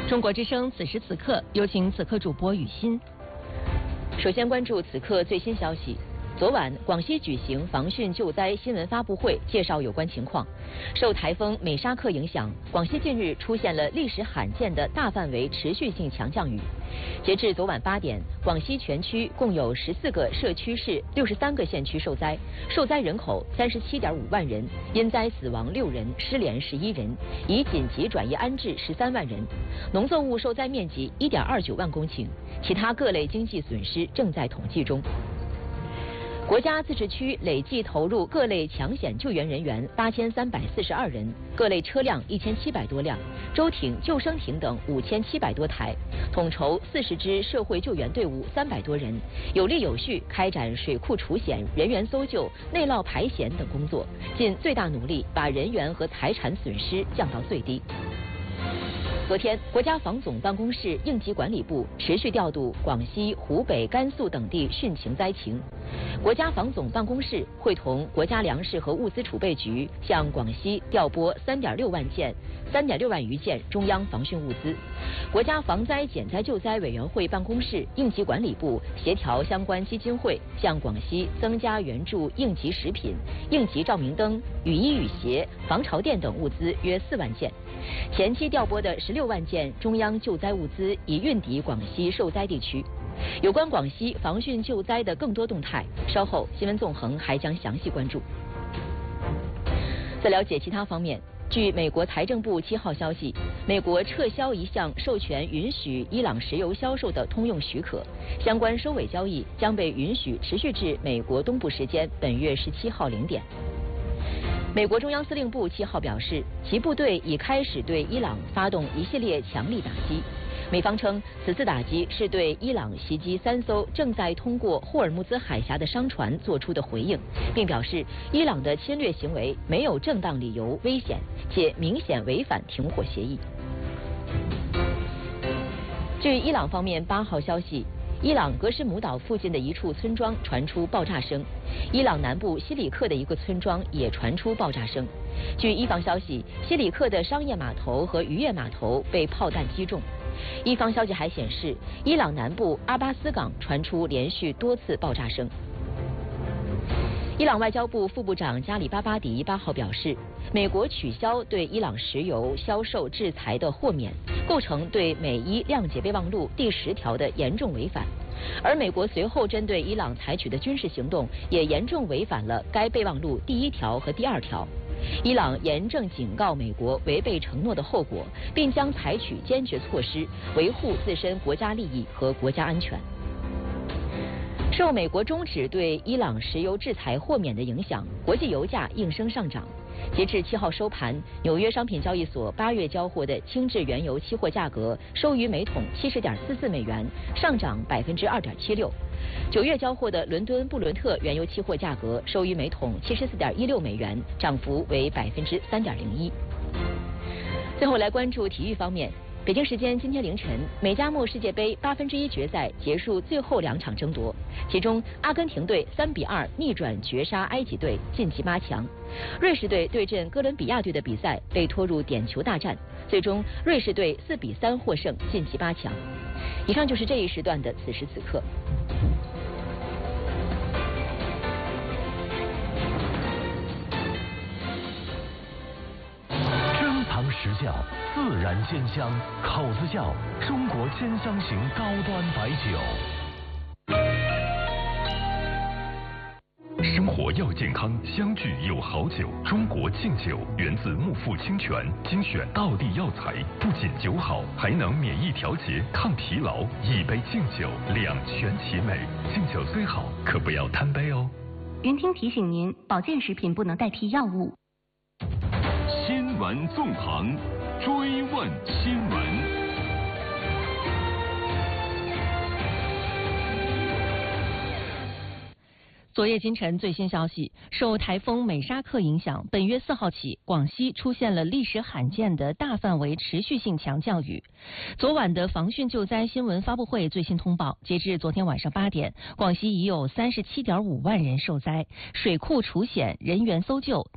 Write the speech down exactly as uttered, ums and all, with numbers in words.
中国之声此时此刻，有请此刻主播雨欣。首先关注此刻最新消息。昨晚，广西举行防汛救灾新闻发布会，介绍有关情况。受台风美沙克影响，广西近日出现了历史罕见的大范围持续性强降雨。截至昨晚八点，广西全区共有十四个社区市、六十三个县区受灾，受灾人口三十七点五万人，因灾死亡六人，失联十一人，已紧急转移安置十三万人。农作物受灾面积一点二九万公顷，其他各类经济损失正在统计中。国家自治区累计投入各类抢险救援人员八千三百四十二人，各类车辆一千七百多辆，舟艇、救生艇等五千七百多台，统筹四十支社会救援队伍三百多人，有力有序开展水库除险、人员搜救、内涝排险等工作，尽最大努力把人员和财产损失降到最低。昨天，国家防总办公室应急管理部持续调度广西、湖北、甘肃等地汛情灾情。国家防总办公室会同国家粮食和物资储备局向广西调拨三点六万件、三点六万余件中央防汛物资。国家防灾减灾救灾委员会办公室应急管理部协调相关基金会向广西增加援助应急食品、应急照明灯、雨衣雨鞋、防潮垫等物资约四万件。前期调拨的十六万件中央救灾物资已运抵广西受灾地区。有关广西防汛救灾的更多动态，稍后新闻纵横还将详细关注。在了解其他方面，据美国财政部七号消息，美国撤销一项授权允许伊朗石油销售的通用许可，相关收尾交易将被允许持续至美国东部时间本月十七号零点。美国中央司令部七号表示，其部队已开始对伊朗发动一系列强力打击。美方称，此次打击是对伊朗袭击三艘正在通过霍尔木兹海峡的商船做出的回应，并表示伊朗的侵略行为没有正当理由危险，且明显违反停火协议。据伊朗方面八号消息，伊朗格什姆岛附近的一处村庄传出爆炸声，伊朗南部西里克的一个村庄也传出爆炸声。据伊方消息，西里克的商业码头和渔业码头被炮弹击中。伊方消息还显示，伊朗南部阿巴斯港传出连续多次爆炸声。伊朗外交部副部长加里巴巴迪八号表示，美国取消对伊朗石油销售制裁的豁免，构成对美伊谅解备忘录第十条的严重违反，而美国随后针对伊朗采取的军事行动也严重违反了该备忘录第一条和第二条。伊朗严正警告美国违背承诺的后果，并将采取坚决措施维护自身国家利益和国家安全。受美国终止对伊朗石油制裁豁免的影响，国际油价应声上涨。截至七号收盘，纽约商品交易所八月交货的轻质原油期货价格收于每桶七十点四四美元，上涨百分之二点七六。九月交货的伦敦布伦特原油期货价格收于每桶七十四点一六美元，涨幅为百分之三点零一。最后来关注体育方面。北京时间今天凌晨，美加墨世界杯八分之一决赛结束最后两场争夺，其中阿根廷队三比二逆转绝杀埃及队晋级八强，瑞士队对阵哥伦比亚队的比赛被拖入点球大战，最终瑞士队四比三获胜晋级八强。以上就是这一时段的此时此刻。 实窖自然煎香，口子窖中国煎香型高端白酒。生活要健康，相聚有好酒。中国敬酒源自木富清泉，精选道地药材，不仅酒好，还能免疫调节、抗疲劳。一杯敬酒，两全其美。敬酒虽好，可不要贪杯哦。 云听提醒您，保健食品不能代替药物。 新闻纵横，追问新闻。 昨夜今晨最新消息，受台风美沙克影响，本月四号起，广西出现了历史罕见的大范围持续性强降雨。昨晚的防汛救灾新闻发布会最新通报，截至昨天晚上八点，广西已有三十七点五万人受灾，水库除险、人员搜救。